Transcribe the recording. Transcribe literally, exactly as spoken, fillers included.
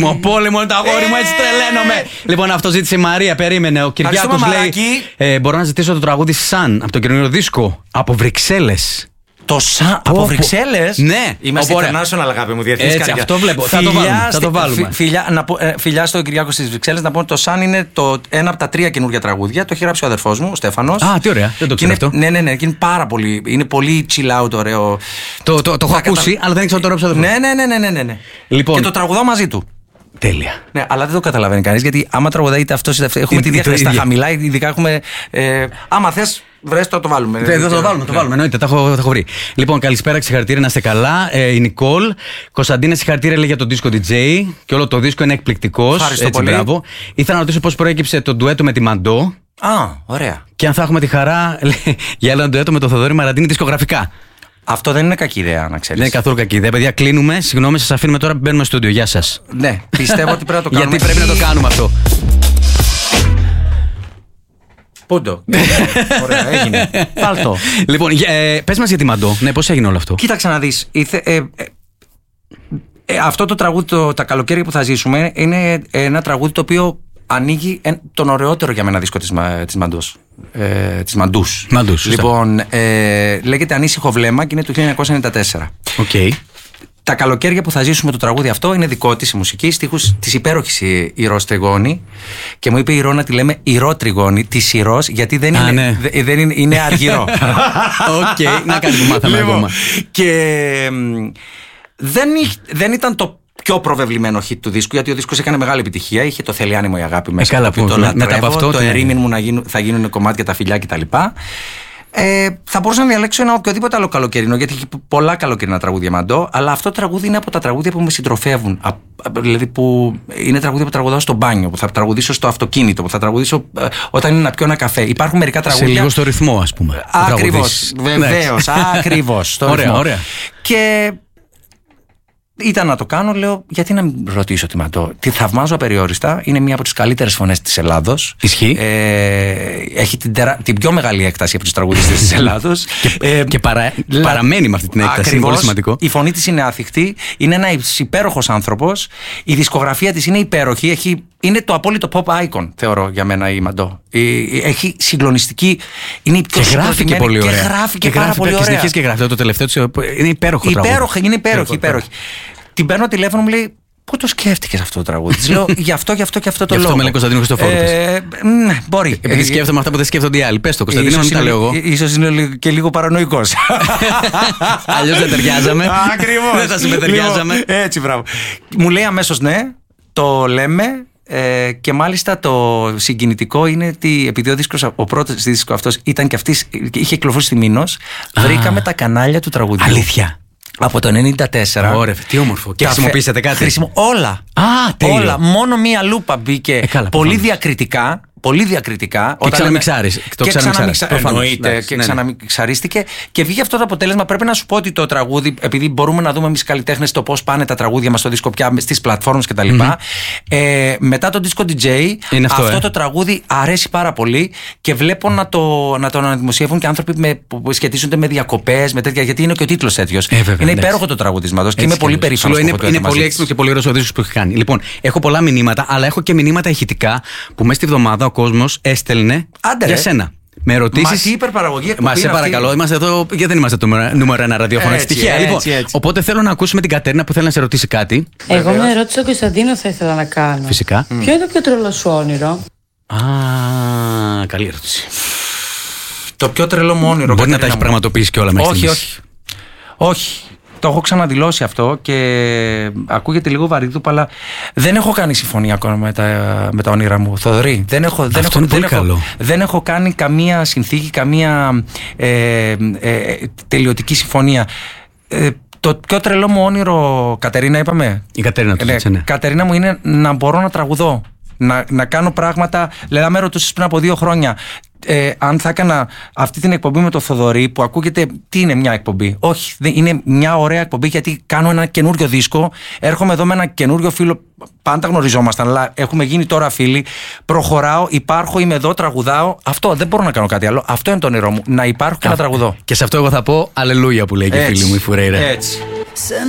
Μου πόλεμο είναι το αγόρι μου, έτσι τρελαίνομαι. Λοιπόν, αυτό ζήτησε η Μαρία, περίμενε. Ο Κυριάκος λέει: ε, μπορώ να ζητήσω το τραγούδι Σαν από το καινούριο δίσκο από Βρυξέλλες. Το Σαν από Βρυξέλλες. Ναι, είμαστε international, αγάπη μου, διεθνής καρδιά. Αυτό βλέπω. Θα το βάλουμε. Θα το βάλουμε. Φιλιά, να πω, ε, φιλιά στον Κυριάκο στις Βρυξέλλες. Να πω ότι το Σαν είναι το, ένα από τα τρία καινούργια τραγούδια. Το έχει γράψει ο αδερφός μου, ο Στέφανος. Α, τι ωραία. Δεν το ξέρω αυτό. Ναι, ναι, ναι. Είναι πάρα πολύ, είναι πολύ chill out, ωραίο. Το, το, το έχω ακούσει, αλλά δεν ήξερα το γράψει ο αδερφός. Ναι, ναι, ναι, ναι, ναι. Λοιπόν. Και το τραγουδάω μαζί του. Τέλεια. Ναι, αλλά δεν το καταλαβαίνει κανείς, γιατί άμα τραγουδάει είτε αυτό είτε αυτό. Έχουμε τη διάθεση στα χαμηλά, ειδικά έχουμε. Ε, άμα θες, βρες το, το βάλουμε. Δεν θα το βάλουμε, το βάλουμε. Εννοείται, τα έχω, τα έχω βρει. Λοιπόν, καλησπέρα, συγχαρητήρια, να είστε καλά. Ε, η Νικόλ. Κωνσταντίνα, συγχαρητήρια λέει για τον δίσκο ντι τζέι. Και όλο το δίσκο είναι εκπληκτικός. Ευχαριστώ έτσι, πολύ. Μπράβο. Ήθελα να ρωτήσω πώς προέκυψε το ντουέτο με τη Μαντό. Α, ωραία. Και αν θα έχουμε τη χαρά λέει, για ένα ντουέτο με τον Θοδωρή Μαραντίνη δισκογραφικά. Αυτό δεν είναι κακή ιδέα, να ξέρεις. Δεν είναι καθόλου κακή ιδέα. Παιδιά, κλείνουμε. Συγγνώμη, σας αφήνουμε τώρα που μπαίνουμε στο στούντιο. Γεια σας. Ναι, πιστεύω ότι πρέπει να το κάνουμε. Γιατί πρέπει να το κάνουμε αυτό. Πούντο. Ωραία, έγινε. Πάλτο. Λοιπόν, ε, πες μας για τη Μαντό. Ναι, πώς έγινε όλο αυτό. Κοίταξε να δεις. Ήθε, ε, ε, ε, αυτό το τραγούδι, το, τα καλοκαίρια που θα ζήσουμε, είναι ένα τραγούδι το οποίο ανοίγει τον ωραιότερο για μένα δίσκο της, της Μαντός. Ε, της Μαντούς. Μαντούς. Λοιπόν, ε, λέγεται Ανήσυχο Βλέμμα και είναι του χίλια εννιακόσια ενενήντα τέσσερα. Okay. Τα καλοκαίρια που θα ζήσουμε το τραγούδι αυτό είναι δικό της η μουσική, στίχους της υπέροχης Ηρώς Τριγώνη. Και μου είπε η Ηρώ να τη λέμε Ηρώ Τριγώνη, της Ηρώς, γιατί δεν, Α, είναι, ναι. δε, δεν είναι, είναι αργυρό. Οκ, okay. Να κάτι που μάθαμε λοιπόν, ακόμα. Και δεν, δεν ήταν το πιο προβεβλημένο hit του δίσκου, γιατί ο δίσκος έκανε μεγάλη επιτυχία. Είχε το Θέλει άνεμο η αγάπη μέσα. Ε, καλά, το, που, το με, μετά από αυτό, το ναι. ερήμην μου να γίνουν, θα γίνουν κομμάτια τα φιλιά κτλ. Ε, θα μπορούσα να διαλέξω ένα οποιοδήποτε άλλο καλοκαιρινό, γιατί έχει πολλά καλοκαιρινά τραγούδια Μαντό, αλλά αυτό το τραγούδι είναι από τα τραγούδια που με συντροφεύουν. Α, δηλαδή που είναι τραγούδια που τραγουδάω στο μπάνιο, που θα τραγουδήσω στο αυτοκίνητο, που θα τραγουδήσω ε, όταν είναι να πιω ένα καφέ. Υπάρχουν μερικά τραγούδια. Σε λίγο στο ρυθμό, ας πούμε. Ακριβώς. Βεβαίως. Ακριβώς. Ωραία, ωραία. Και ήταν να το κάνω, λέω, γιατί να μην ρωτήσω τη Μαντό. Τη θαυμάζω απεριόριστα. Είναι μία από τις καλύτερες φωνές της Ελλάδος. Ισχύει. Ε, έχει την, τερα... την πιο μεγάλη έκταση από τους τραγουδιστές της Ελλάδος. και ε, και παρα... λα... παραμένει με αυτή την έκταση. Ακριβώς. Είναι πολύ σημαντικό. Η φωνή της είναι άθικτη. Είναι ένας υπέροχος άνθρωπος. Η δισκογραφία της είναι υπέροχη. Έχει... Είναι το απόλυτο pop icon, θεωρώ, για μένα η Μαντό. Έχει συγκλονιστική. Είναι η πιο και γράφει και πολύ ωραία. Και γράφει και, και πάρα γράφει, πολύ ωραία. Και συνεχίζει και γράφει. Το τελευταίο της είναι υπέροχο υπέροχο, είναι υπέροχη, υπέροχη. Την παίρνω τηλέφωνο, μου λέει, πού το σκέφτηκες αυτό το τραγούδι? Της λέω, γι' αυτό, γι' αυτό και αυτό το λόγο. Γι' αυτό με λέει Κωνσταντίνο Χριστοφόρου. Ε, ναι, μπορεί. Επειδή σκέφτομαι αυτά που δεν σκέφτονται οι άλλοι. Πες το, Κωνσταντίνο, μην τα λέω εγώ. Ίσως είναι και λίγο παρανοϊκός. Αλλιώς δεν ταιριάζαμε. Ακριβώς. Δεν θα συμπεριάζαμε. Έτσι, μπράβο. Μου λέει αμέσως ναι, το λέμε. Ε, και μάλιστα το συγκινητικό είναι ότι επειδή ο, δίσκος, ο πρώτος δίσκος αυτός ήταν και αυτής, είχε κυκλοφορήσει στη Μήνος, βρήκαμε τα κανάλια του τραγουδιού. Αλήθεια. Από το ενενήντα τέσσερα. Ωραία, τι όμορφο. Και χρησιμοποιήσατε κάτι? Χρησιμο... Όλα. Α, τέλειο. Όλα. Μόνο μία λούπα μπήκε. Ε, καλά, πολύ προφανώς. διακριτικά. Πολύ διακριτικά. Και ξαναμιξάρεις. Το ξαναμιξα... Εννοείται. Ναι, και ναι, ξαναμιξαρίστηκε. Και βγήκε αυτό το αποτέλεσμα. Πρέπει να σου πω ότι το τραγούδι, επειδή μπορούμε να δούμε εμείς καλλιτέχνες το πώς πάνε τα τραγούδια μας στο δίσκο πια στις πλατφόρμες κτλ. Mm-hmm. Ε, μετά τον δίσκο ντι τζέι, αυτό, αυτό ε. το τραγούδι αρέσει πάρα πολύ και βλέπω να το, να το αναδημοσιεύουν και άνθρωποι με, που σχετίζονται με διακοπές, με τέτοια. Γιατί είναι και ο τίτλος τέτοιος. Ε, βέβαια, είναι υπέροχο το τραγουδισματός και είμαι πολύ περήφανος. Είναι, είναι πολύ έξυπνο και πολύ ωραίος ο δίσκος που έχει κάνει. Λοιπόν, έχω πολλά μηνύματα, αλλά έχω και μηνύματα ηχητικά που μέσα στη βδομάδα ο κόσμος έστελνε Άντε, για ρε. σένα. Με ερωτήσεις. Μα τι υπερπαραγωγή εκπομπή. Μα σε παρακαλώ, αυτή. Είμαστε εδώ γιατί δεν είμαστε το νούμερο ένα ραδιόφωνο. Έτσι, τυχαία. Έτσι, λοιπόν, έτσι. Οπότε θέλω να ακούσουμε την Κατέρινα που θέλει να σε ρωτήσει κάτι. Εγώ μια ερώτηση στον Κωνσταντίνο θα ήθελα να κάνω. Φυσικά. Mm. Ποιο είναι το πιο τρελό σου όνειρο? Α, καλή ερώτηση. Το πιο τρελό μου όνειρο. Μπορεί να τα έχει πραγματοποιήσει κιόλα μέσα. Όχι, όχι. Όχι. Το έχω ξαναδηλώσει αυτό και ακούγεται λίγο βαρύδουπα, αλλά δεν έχω κάνει συμφωνία ακόμα με τα, με τα όνειρα μου. Θοδωρή, δεν έχω, δεν αυτό έχω, είναι πολύ δεν καλό. Έχω, δεν έχω κάνει καμία συνθήκη, καμία ε, ε, ε, τελειωτική συμφωνία. Ε, το πιο τρελό μου όνειρο, Κατερίνα, είπαμε. Η Κατερίνα του ε, ναι. Κατερίνα μου είναι να μπορώ να τραγουδώ. Να, να κάνω πράγματα. Δηλαδή, με ρωτούσες πριν από δύο χρόνια, ε, αν θα έκανα αυτή την εκπομπή με το Θοδωρή, που ακούγεται, τι είναι μια εκπομπή? Όχι, είναι μια ωραία εκπομπή, γιατί κάνω ένα καινούριο δίσκο. Έρχομαι εδώ με ένα καινούριο φίλο. Πάντα γνωριζόμασταν, αλλά έχουμε γίνει τώρα φίλοι. Προχωράω, υπάρχω, είμαι εδώ, τραγουδάω. Αυτό δεν μπορώ να κάνω κάτι άλλο. Αυτό είναι το όνειρό μου. Να υπάρχω και Α, να τραγουδώ. Και σε αυτό εγώ θα πω αλληλούια που λέει και η φίλη μου η Φουρέιρα. Έτσι.